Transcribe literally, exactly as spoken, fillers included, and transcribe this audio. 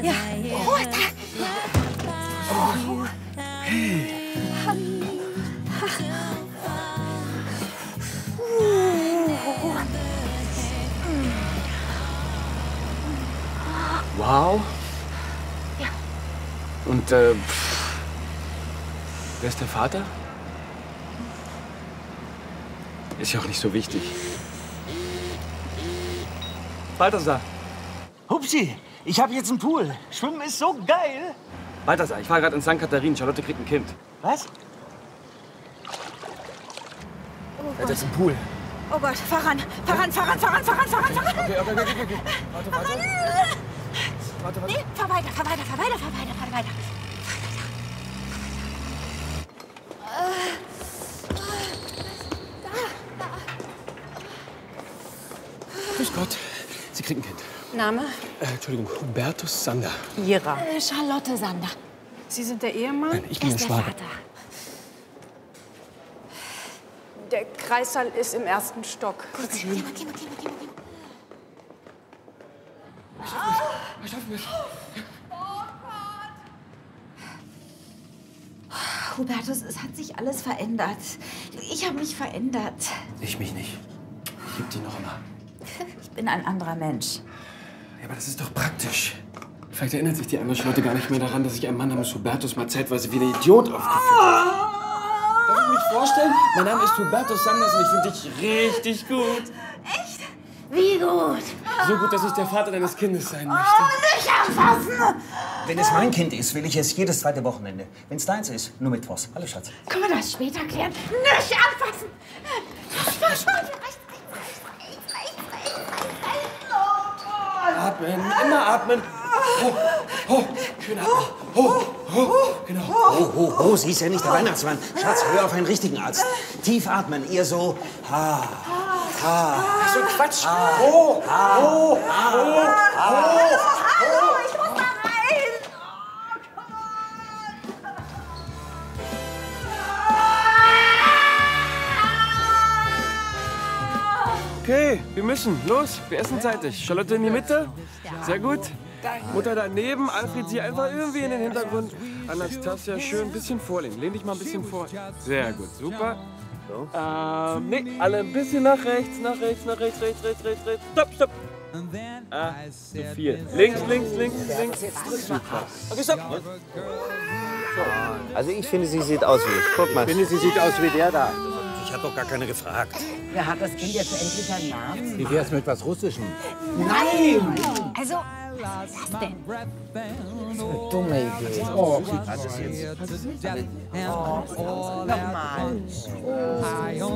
Ja. Oh, da. Oh. Hey. Wow. Ja. Und, äh, pff, wer ist der Vater? Ist ja auch nicht so wichtig. Balthasar. Hupsi, ich habe jetzt einen Pool. Schwimmen ist so geil. Balthasar, ich war gerade in Sankt Katharin. Charlotte kriegt ein Kind. Was? Oh Er hat jetzt einen Pool. Oh Gott, fahr ran, fahr ran, fahr ran, fahr ran, fahr ran, fahr ran, fahr ran. Okay, okay, okay, okay. Warte, warte. Warte, warte. Nee, fahr weiter, fahr weiter, fahr weiter, fahr weiter, fahr weiter. Grüß Gott. Sie kriegen ein Kind. Name? Äh, Entschuldigung, Hubertus Sander. Ira. Äh, Charlotte Sander. Sie sind der Ehemann? Nein, ich bin der Das ist der Schwager. Vater. Der Kreissaal ist im ersten Stock. Gut, geh mal, geh mal, geh mal, geh mal, geh mal. Wir schaffen es. Hubertus, es hat sich alles verändert. Ich habe mich verändert. Ich mich nicht. Ich liebe die noch immer. Ich bin ein anderer Mensch. Ja, aber das ist doch praktisch. Vielleicht erinnert sich die andere Charlotte gar nicht mehr daran, dass ich einen Mann namens Hubertus mal zeitweise wie der Idiot aufgeführt habe. Darf ich mich vorstellen? Mein Name ist Hubertus Sanders und ich finde dich richtig gut. Echt? Wie gut? So gut, dass ich der Vater deines Kindes sein möchte. Oh, nicht anfassen! Wenn es mein Kind ist, will ich es jedes zweite Wochenende. Wenn es deins ist, nur mittwochs. Hallo, Schatz. Können wir das später klären? Nicht anfassen! Atmen, immer atmen. Ho, ho, schön atmen. Ho, ho, genau. Oh, oh, oh, sie ist ja nicht der Weihnachtsmann. Schatz, hör auf einen richtigen Arzt. Tief atmen, ihr so. Ha, ha. So Quatsch. Ho, ho, ho, ho. Hallo, ich muss da rein! Okay, wir müssen. Los, wir essen zeitig. Charlotte in die Mitte. Sehr gut. Mutter daneben. Alfred, sie einfach irgendwie in den Hintergrund. Anastasia, schön ein bisschen vorlehnen. Lehn dich mal ein bisschen vor. Sehr gut, super. Ähm, nee, alle ein bisschen nach rechts, nach rechts, nach rechts, rechts, rechts, rechts, rechts. Stopp, stopp. Ah, zu viel. Links, links, links, links. Super. Okay, stopp. Also ich finde, sie sieht aus wie ich. Guck mal. Ich finde, sie sieht aus wie der da. Ich habe doch gar keine gefragt. Ja, hat das Kind jetzt endlich einen Namen? Wie wär's mit was Russischem? Nein! Also, was denn? Dumme Idee. Oh, Was ist jetzt? nochmal.